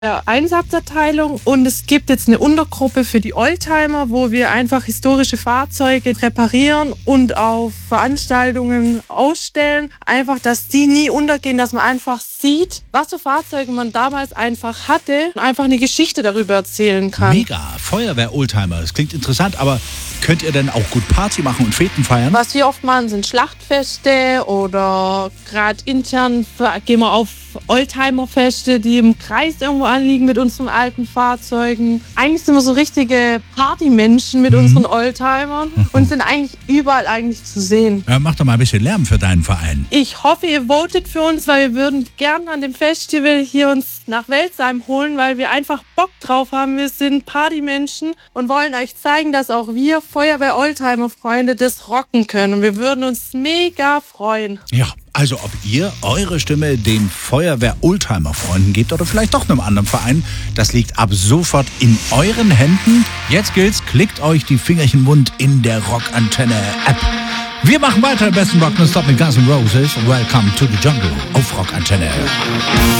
Einsatzabteilung und es gibt jetzt eine Untergruppe für die Oldtimer, wo wir einfach historische Fahrzeuge reparieren und auf Veranstaltungen ausstellen. Einfach, dass die nie untergehen, dass man einfach sieht, was für Fahrzeuge man damals einfach hatte und einfach eine Geschichte darüber erzählen kann. Mega, Feuerwehr-Oldtimer, das klingt interessant, aber könnt ihr denn auch gut Party machen und Feten feiern? Was wir oft machen, sind Schlachtfeste oder gerade intern gehen wir auf Oldtimer-Feste, die im Kreis irgendwo anliegen mit unseren alten Fahrzeugen. Eigentlich sind wir so richtige Partymenschen mit unseren Oldtimern und sind eigentlich überall eigentlich zu sehen. Ja, mach doch mal ein bisschen Lärm für deinen Verein. Ich hoffe, ihr votet für uns, weil wir würden gerne an dem Festival hier uns nach Welzheim holen, weil wir einfach Bock drauf haben. Wir sind Partymenschen und wollen euch zeigen, dass auch wir Feuerwehr-Oldtimer-Freunde das rocken können. Und wir würden uns mega freuen. Ja, also ob ihr eure Stimme den Feuerwehr-Oldtimer-Freunden gebt oder vielleicht doch einem anderen Verein, das liegt ab sofort in euren Händen. Jetzt gilt's, klickt euch die Fingerchen wund in der Rockantenne-App. Wir machen weiter im besten Rock Non-Stop mit Guns N' Roses. Welcome to the Jungle auf Rockantenne.